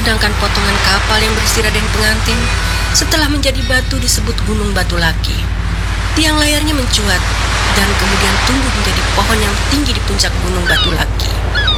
sedangkan potongan kapal yang berisi Raden Pengantin setelah menjadi batu disebut Gunung Batu Laki. Tiang layarnya mencuat dan kemudian tumbuh menjadi pohon yang tinggi di puncak Gunung Batu Laki.